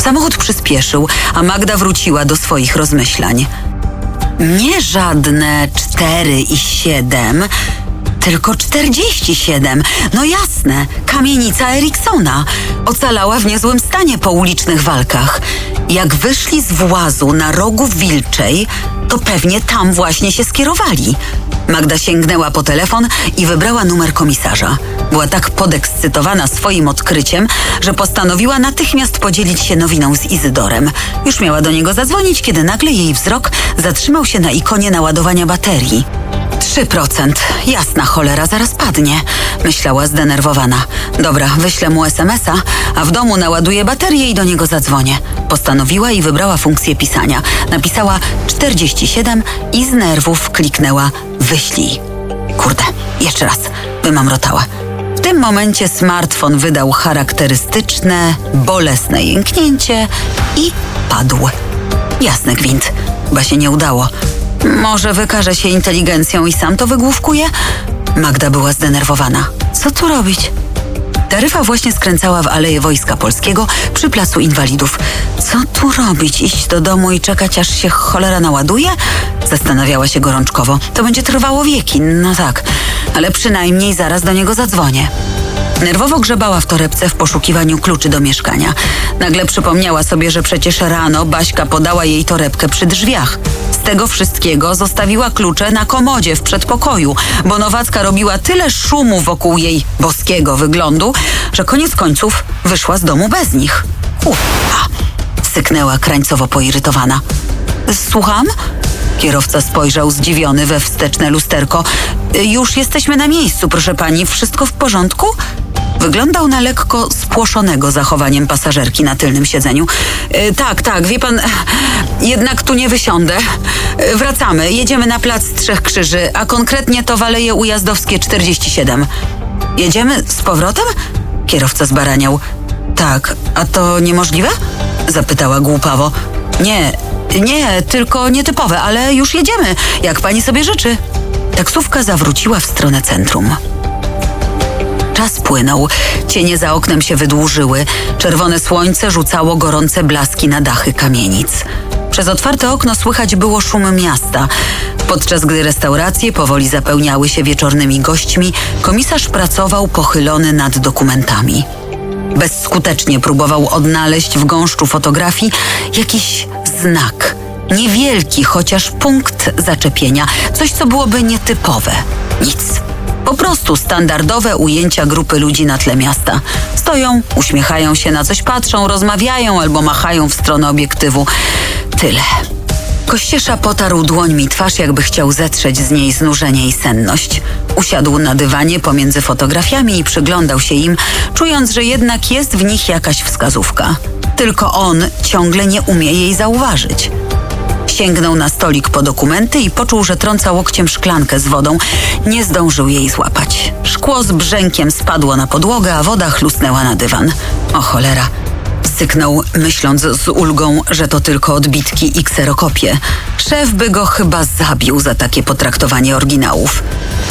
Samochód przyspieszył, a Magda wróciła do swoich rozmyślań. Nie żadne 4 i 7, tylko 47. No jasne, kamienica Eriksona. Ocalała w niezłym stanie po ulicznych walkach. Jak wyszli z włazu na rogu Wilczej, to pewnie tam właśnie się skierowali. Magda sięgnęła po telefon i wybrała numer komisarza. Była tak podekscytowana swoim odkryciem, że postanowiła natychmiast podzielić się nowiną z Izydorem. Już miała do niego zadzwonić, kiedy nagle jej wzrok zatrzymał się na ikonie naładowania baterii. 3%. Jasna cholera, zaraz padnie, myślała zdenerwowana. Dobra, wyślę mu SMS-a, a w domu naładuję baterię i do niego zadzwonię. Postanowiła i wybrała funkcję pisania. Napisała 47 i z nerwów kliknęła wyślij. Kurde, jeszcze raz, wymamrotała. W tym momencie smartfon wydał charakterystyczne, bolesne jęknięcie i padł. Jasny gwint, chyba się nie udało. Może wykaże się inteligencją i sam to wygłówkuje? Magda była zdenerwowana. Co tu robić? Taryfa właśnie skręcała w Aleję Wojska Polskiego przy Placu Inwalidów. Co tu robić? Iść do domu i czekać, aż się cholera naładuje? Zastanawiała się gorączkowo. To będzie trwało wieki, no tak, ale przynajmniej zaraz do niego zadzwonię. Nerwowo grzebała w torebce w poszukiwaniu kluczy do mieszkania. Nagle przypomniała sobie, że przecież rano Baśka podała jej torebkę przy drzwiach. Z tego wszystkiego zostawiła klucze na komodzie w przedpokoju, bo Nowacka robiła tyle szumu wokół jej boskiego wyglądu, że koniec końców wyszła z domu bez nich. Syknęła krańcowo poirytowana. Słucham? Kierowca spojrzał zdziwiony we wsteczne lusterko. Już jesteśmy na miejscu, proszę pani. Wszystko w porządku? Wyglądał na lekko spłoszonego zachowaniem pasażerki na tylnym siedzeniu. Tak, wie pan, jednak tu nie wysiądę. Wracamy, jedziemy na plac Trzech Krzyży, a konkretnie to w Aleje Ujazdowskie 47. Jedziemy z powrotem? Kierowca zbaraniał. Tak, a to niemożliwe? Zapytała głupawo. Nie, tylko nietypowe, ale już jedziemy, jak pani sobie życzy. Taksówka zawróciła w stronę centrum. Czas płynął, cienie za oknem się wydłużyły, czerwone słońce rzucało gorące blaski na dachy kamienic. Przez otwarte okno słychać było szum miasta. Podczas gdy restauracje powoli zapełniały się wieczornymi gośćmi, komisarz pracował pochylony nad dokumentami. Bezskutecznie próbował odnaleźć w gąszczu fotografii jakiś znak. Niewielki, chociaż punkt zaczepienia. Coś, co byłoby nietypowe. Nic. Po prostu standardowe ujęcia grupy ludzi na tle miasta. Stoją, uśmiechają się, na coś patrzą, rozmawiają albo machają w stronę obiektywu. Tyle. Kościesza potarł dłońmi twarz, jakby chciał zetrzeć z niej znużenie i senność. Usiadł na dywanie pomiędzy fotografiami i przyglądał się im, czując, że jednak jest w nich jakaś wskazówka. Tylko on ciągle nie umie jej zauważyć. Sięgnął na stolik po dokumenty i poczuł, że trąca łokciem szklankę z wodą. Nie zdążył jej złapać. Szkło z brzękiem spadło na podłogę, a woda chlusnęła na dywan. O cholera! Syknął, myśląc z ulgą, że to tylko odbitki i kserokopie. Szef by go chyba zabił za takie potraktowanie oryginałów.